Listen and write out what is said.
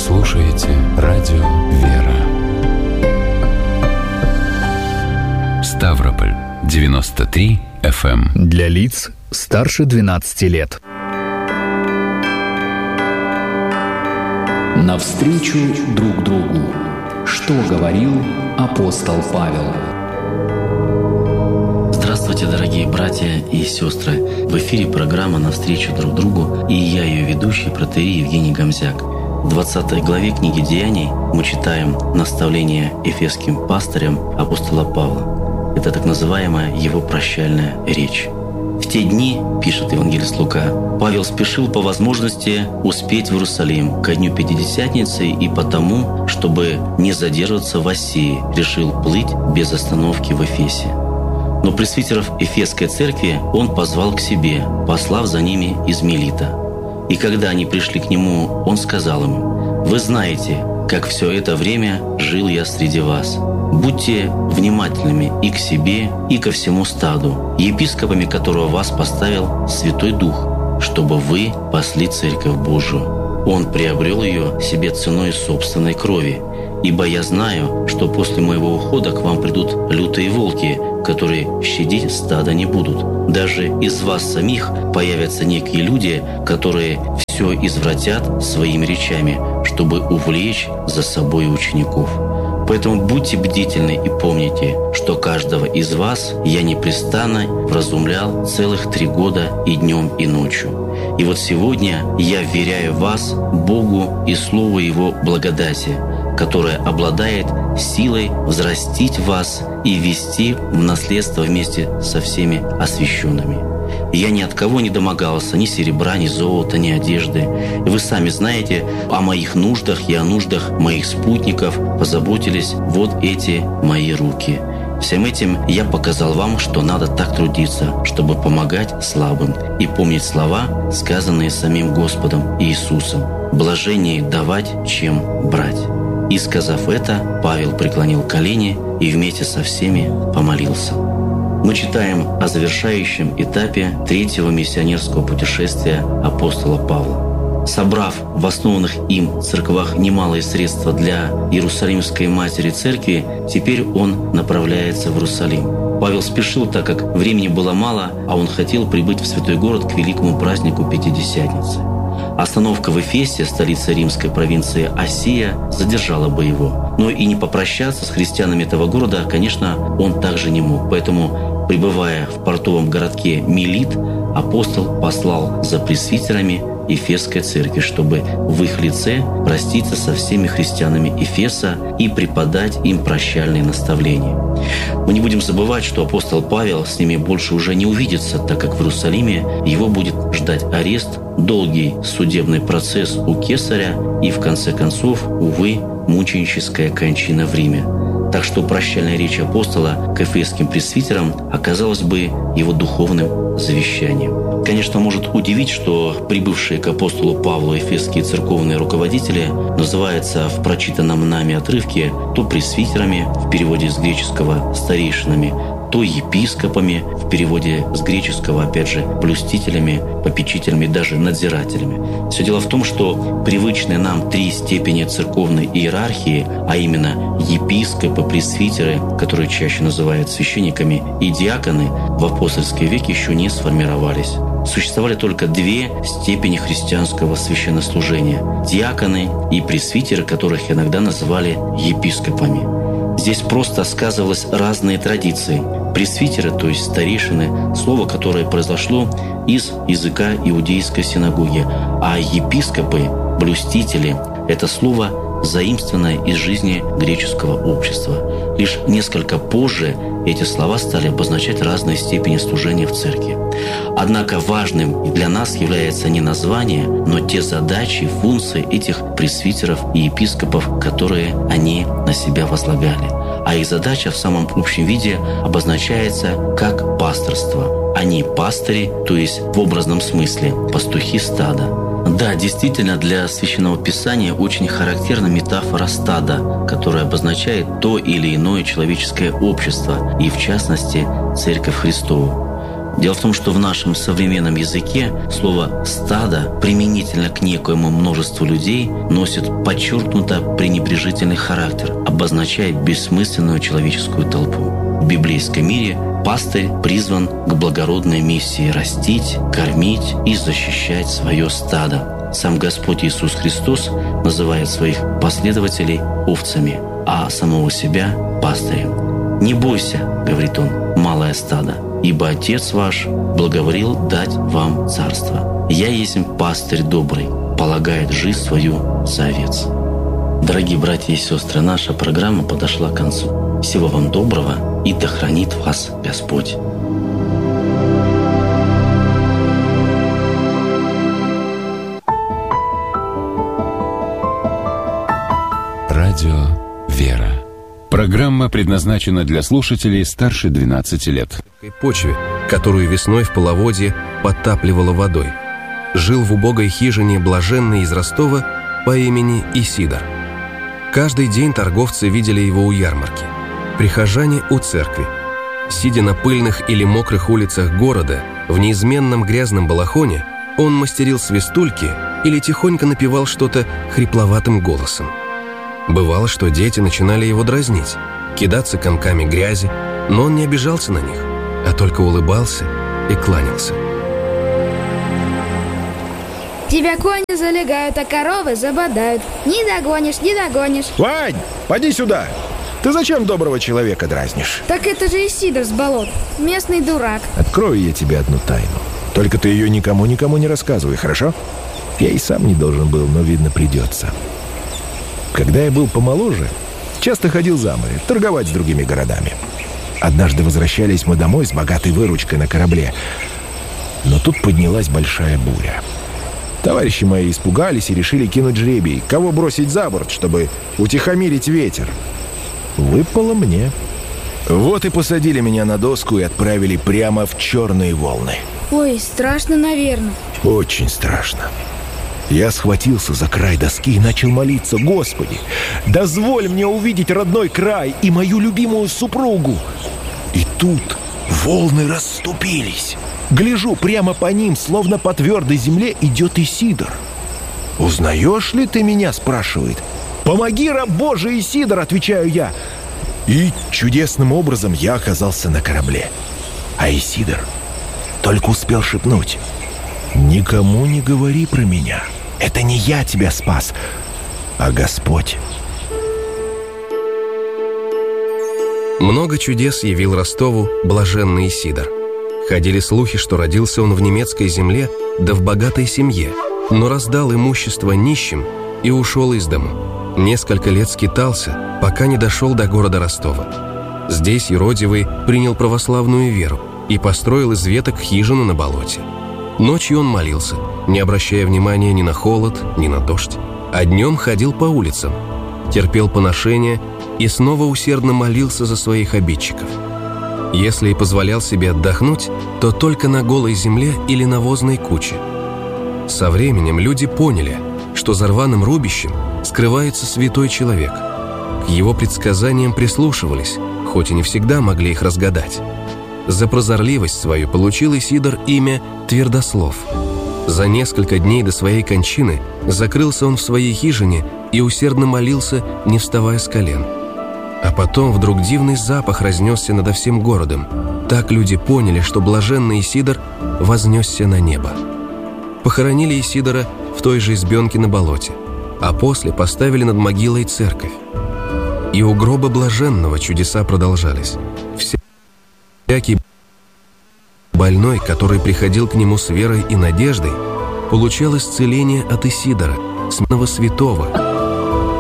слушаете радио «Вера». Ставрополь 93 FM. Для лиц старше 12 лет. Навстречу друг другу. Что говорил апостол Павел? Здравствуйте, дорогие братья и сестры! В эфире программа «Навстречу друг другу» и я, ее ведущий, протоиерей Евгений Гомзяк. В 20 главе книги «Деяний» мы читаем наставление эфесским пастырям апостола Павла. Это так называемая его прощальная речь. В те дни, пишет евангелист Лука, Павел спешил по возможности успеть в Иерусалим ко дню Пятидесятницы и потому, чтобы не задерживаться в Асии, решил плыть без остановки в Эфесе. Но пресвитеров Эфесской церкви он позвал к себе, послав за ними из Милита. И когда они пришли к нему, он сказал им: «Вы знаете, как все это время жил я среди вас. Будьте внимательными и к себе, и ко всему стаду, епископами которого вас поставил Святой Дух, чтобы вы пасли Церковь Божию. Он приобрел ее себе ценой собственной крови. Ибо я знаю, что после моего ухода к вам придут лютые волки, которые щадить стада не будут. Даже из вас самих появятся некие люди, которые все извратят своими речами, чтобы увлечь за собой учеников. Поэтому будьте бдительны и помните, что каждого из вас я непрестанно вразумлял целых 3 года и днем, и ночью. И вот сегодня я вверяю вас Богу и Слову Его благодати, которая обладает силой взрастить вас и ввести в наследство вместе со всеми освященными. Я ни от кого не домогался, ни серебра, ни золота, ни одежды. И вы сами знаете о моих нуждах и о нуждах моих спутников позаботились вот эти мои руки. Всем этим я показал вам, что надо так трудиться, чтобы помогать слабым и помнить слова, сказанные самим Господом Иисусом: «Блаженнее давать, чем брать». И, сказав это, Павел преклонил колени и вместе со всеми помолился. Мы читаем о завершающем этапе 3-го миссионерского путешествия апостола Павла. Собрав в основанных им церквах немалые средства для Иерусалимской Матери Церкви, теперь он направляется в Иерусалим. Павел спешил, так как времени было мало, а он хотел прибыть в святой город к великому празднику Пятидесятницы. Остановка в Эфесе, столице римской провинции Асия, задержала бы его. Но и не попрощаться с христианами этого города, конечно, он также не мог. Поэтому, пребывая в портовом городке Милит, апостол послал за пресвитерами Эфесской церкви, чтобы в их лице проститься со всеми христианами Эфеса и преподать им прощальные наставления. Мы не будем забывать, что апостол Павел с ними больше уже не увидится, так как в Иерусалиме его будет ждать арест, долгий судебный процесс у кесаря и, в конце концов, увы, мученическая кончина в Риме. Так что прощальная речь апостола к эфесским пресвитерам оказалась бы его духовным завещанием. Конечно, может удивить, что прибывшие к апостолу Павлу эфесские церковные руководители называются в прочитанном нами отрывке то пресвитерами, в переводе с греческого «старейшинами», то епископами, в переводе с греческого, опять же, блюстителями, попечителями, даже надзирателями. Все дело в том, что привычные нам 3 степени церковной иерархии, а именно епископы, пресвитеры, которые чаще называют священниками, и диаконы, в апостольском веке еще не сформировались. Существовали только 2 степени христианского священнослужения – диаконы и пресвитеры, которых иногда называли епископами. Здесь просто сказывались разные традиции. Пресвитеры, то есть старейшины, слово, которое произошло из языка иудейской синагоги, а епископы, блюстители – это слово, заимствованное из жизни греческого общества. Лишь несколько позже эти слова стали обозначать разные степени служения в церкви. Однако важным для нас является не название, но те задачи, функции этих пресвитеров и епископов, которые они на себя возлагали. А их задача в самом общем виде обозначается как пасторство. Они пастыри, то есть в образном смысле пастухи стада. Да, действительно, для Священного Писания очень характерна метафора стада, которая обозначает то или иное человеческое общество, и в частности, Церковь Христову. Дело в том, что в нашем современном языке слово «стадо» применительно к некоему множеству людей носит подчеркнуто пренебрежительный характер, обозначая бессмысленную человеческую толпу. В библейском мире пастырь призван к благородной миссии растить, кормить и защищать свое стадо. Сам Господь Иисус Христос называет своих последователей овцами, а самого себя – пастырем. «Не бойся, — говорит он, — малое стадо, ибо Отец ваш благоволил дать вам царство. Я есть пастырь добрый, полагает жизнь свою за овец». Дорогие братья и сестры, наша программа подошла к концу. Всего вам доброго, и да хранит вас Господь. Радио «Вера». Программа предназначена для слушателей старше 12 лет. Почве, которую весной в половодье подтапливало водой, жил в убогой хижине блаженный из Ростова по имени Исидор. Каждый день торговцы видели его у ярмарки, прихожане у церкви. Сидя на пыльных или мокрых улицах города, в неизменном грязном балахоне, он мастерил свистульки или тихонько напевал что-то хрипловатым голосом. Бывало, что дети начинали его дразнить, кидаться комками грязи, но он не обижался на них, а только улыбался и кланялся. Тебя кони залегают, а коровы забодают. Не догонишь, не догонишь. Вань, поди сюда. Ты зачем доброго человека дразнишь? Так это же Исидор с болот, местный дурак. Открою я тебе одну тайну. Только ты ее никому не рассказывай, хорошо? Я и сам не должен был, но, видно, придется. Когда я был помоложе, часто ходил за море, торговать с другими городами. Однажды возвращались мы домой с богатой выручкой на корабле. Но тут поднялась большая буря. Товарищи мои испугались и решили кинуть жребий, кого бросить за борт, чтобы утихомирить ветер. Выпало мне. Вот и посадили меня на доску и отправили прямо в черные волны. Ой, страшно, наверное. Очень страшно. Я схватился за край доски и начал молиться: «Господи, дозволь мне увидеть родной край и мою любимую супругу». И тут волны расступились. Гляжу, прямо по ним, словно по твердой земле, идет Исидор. «Узнаешь ли ты меня?» — спрашивает. «Помоги, раб Божий Исидор!» — отвечаю я. И чудесным образом я оказался на корабле. А Исидор только успел шепнуть: «Никому не говори про меня. Это не я тебя спас, а Господь». Много чудес явил Ростову блаженный Исидор. Ходили слухи, что родился он в немецкой земле, да в богатой семье, но раздал имущество нищим и ушел из дому. Несколько лет скитался, пока не дошел до города Ростова. Здесь юродивый принял православную веру и построил из веток хижину на болоте. Ночью он молился, не обращая внимания ни на холод, ни на дождь. А днем ходил по улицам, терпел поношения и снова усердно молился за своих обидчиков. Если и позволял себе отдохнуть, то только на голой земле или навозной куче. Со временем люди поняли, что за рваным рубищем скрывается святой человек. К его предсказаниям прислушивались, хоть и не всегда могли их разгадать. За прозорливость свою получил Исидор имя Твердослов. За несколько дней до своей кончины закрылся он в своей хижине и усердно молился, не вставая с колен. А потом вдруг дивный запах разнесся над всем городом. Так люди поняли, что блаженный Исидор вознесся на небо. Похоронили Исидора в той же избенке на болоте, а после поставили над могилой церковь. И у гроба блаженного чудеса продолжались. Всякий больной, который приходил к нему с верой и надеждой, получал исцеление от Исидора, смертного святого,